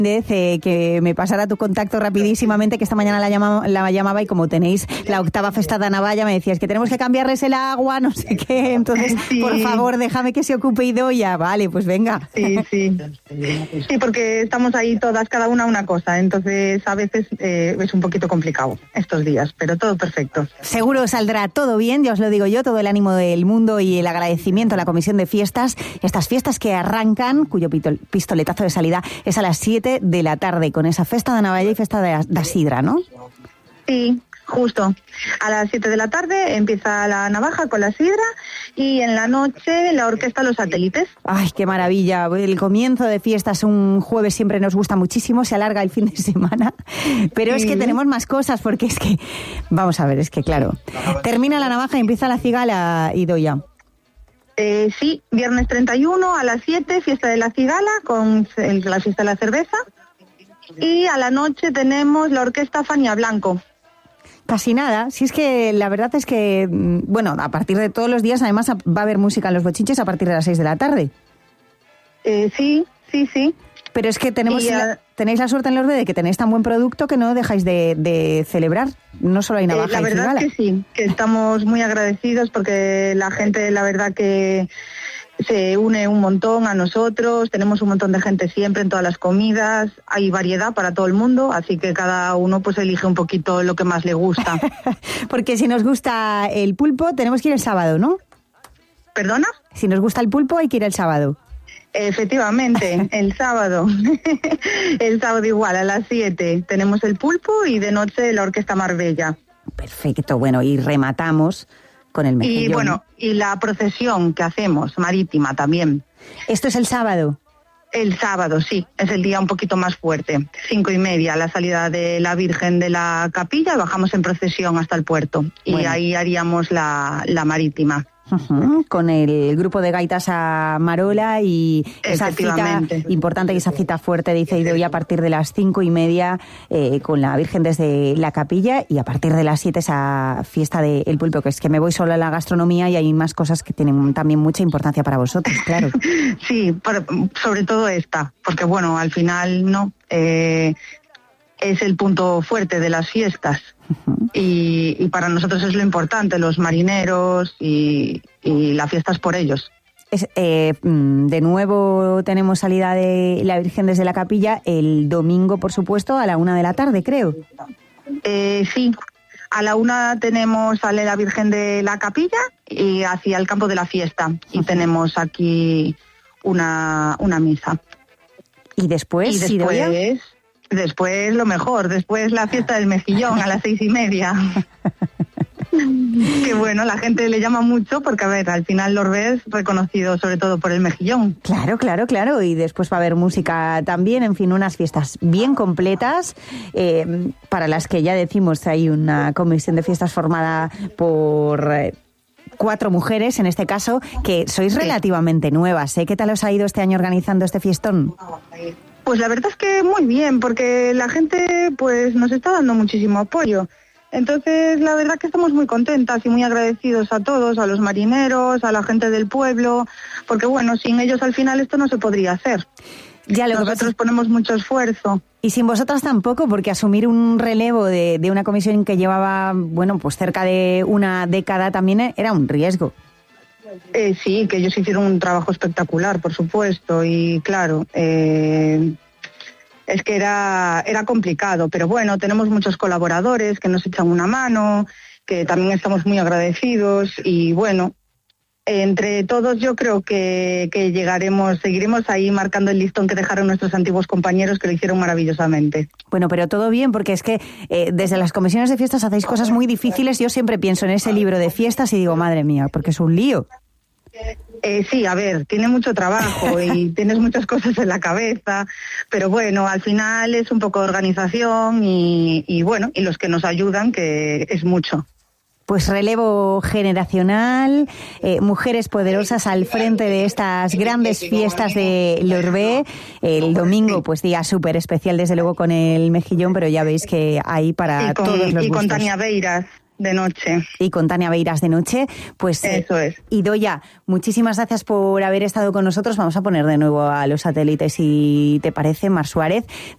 que me pasara tu contacto rapidísimamente, que esta mañana la llamaba y como tenéis la octava festa de Navalla, me decías que tenemos que cambiarles el agua, no sé qué, entonces por favor déjame que se ocupe Idoia. Vale, pues venga. Sí, porque estamos ahí todas, cada una cosa, entonces a veces es un poquito complicado estos días, pero todo perfecto. Seguro saldrá todo bien, ya os lo digo yo, todo el ánimo del mundo y el agradecimiento a la Comisión de Fiestas, estas fiestas que arrancan, cuyo pistoletazo de salida es a las 7 de la tarde, con esa festa de Navalla y festa de Sidra, ¿no? Sí, justo. A las 7 de la tarde empieza la navaja con la sidra y en la noche la orquesta Los Satélites. Ay, qué maravilla. El comienzo de fiestas un jueves siempre nos gusta muchísimo, se alarga el fin de semana, pero es que tenemos más cosas porque es que, vamos a ver, es que claro, termina la navaja y empieza la cigala, Idoia. Sí, viernes 31 a las 7, fiesta de la cigala con la fiesta de la cerveza. Y a la noche tenemos la orquesta Fania Blanco. Casi nada, si es que la verdad es que, bueno, a partir de todos los días además va a haber música en los bochinches a partir de las 6 de la tarde. Sí. Pero es que tenéis la suerte en los de que tenéis tan buen producto que no dejáis de celebrar. No solo hay navaja y cigala. La verdad es que sí, que estamos muy agradecidos porque la gente, la verdad que se une un montón a nosotros, tenemos un montón de gente siempre en todas las comidas, hay variedad para todo el mundo, así que cada uno pues elige un poquito lo que más le gusta. Porque si nos gusta el pulpo, tenemos que ir el sábado, ¿no? ¿Perdona? Si nos gusta el pulpo, hay que ir el sábado. Efectivamente, el sábado. El sábado igual, a las 7 tenemos el pulpo y de noche la Orquesta Marbella. Perfecto, bueno, y rematamos con el mejillón. Y bueno, y la procesión que hacemos, marítima también. ¿Esto es el sábado? El sábado, sí, es el día un poquito más fuerte. 5:30, la salida de la Virgen de la Capilla, bajamos en procesión hasta el puerto. Y ahí haríamos la marítima. Uh-huh. Con el grupo de gaitas a Marola y esa cita importante y esa cita fuerte, dice Idoia, a partir de las 5:30 con la Virgen desde la capilla y a partir de las 7 esa fiesta del pulpo, que es que me voy solo a la gastronomía y hay más cosas que tienen también mucha importancia para vosotros, claro. Sí, sobre todo esta, porque bueno, al final no es el punto fuerte de las fiestas. Uh-huh. Y para nosotros es lo importante, los marineros y la fiesta es por ellos. De nuevo tenemos salida de la Virgen desde la capilla el domingo, por supuesto, a la 1 de la tarde, creo. Sí, a la 1 sale la Virgen de la capilla y hacia el campo de la fiesta. Uh-huh. Y tenemos aquí una misa. ¿Y después? Después lo mejor, después la fiesta del mejillón a las 6:30. Que bueno, la gente le llama mucho porque, a ver, al final Lorbé es reconocido sobre todo por el mejillón. Claro, y después va a haber música también, en fin, unas fiestas bien completas, para las que ya decimos hay una comisión de fiestas formada por 4 mujeres, en este caso, que sois relativamente nuevas, ¿eh? ¿Qué tal os ha ido este año organizando este fiestón? Pues la verdad es que muy bien, porque la gente pues nos está dando muchísimo apoyo. Entonces, la verdad que estamos muy contentas y muy agradecidos a todos, a los marineros, a la gente del pueblo, porque bueno, sin ellos al final esto no se podría hacer. Ya, nosotros ponemos mucho esfuerzo. Y sin vosotras tampoco, porque asumir un relevo de una comisión que llevaba, bueno, pues cerca de una década también era un riesgo. Sí, que ellos hicieron un trabajo espectacular, por supuesto, y claro, es que era complicado, pero bueno, tenemos muchos colaboradores que nos echan una mano, que también estamos muy agradecidos y bueno, entre todos yo creo que seguiremos ahí marcando el listón que dejaron nuestros antiguos compañeros que lo hicieron maravillosamente. Bueno, pero todo bien, porque es que desde las comisiones de fiestas hacéis cosas muy difíciles. Yo siempre pienso en ese libro de fiestas y digo, madre mía, porque es un lío. Sí, a ver, tiene mucho trabajo y tienes muchas cosas en la cabeza, pero bueno, al final es un poco de organización y bueno, y los que nos ayudan, que es mucho. Pues relevo generacional, mujeres poderosas al frente de estas grandes fiestas de Lorbé. El domingo, pues día súper especial, desde luego, con el mejillón, pero ya veis que hay para todos los gustos. Y con Tania Beiras. de noche. Y con Tania Beiras de noche. Pues eso es. Idoia, muchísimas gracias por haber estado con nosotros. Vamos a poner de nuevo a los satélites, si te parece, Mar Suárez.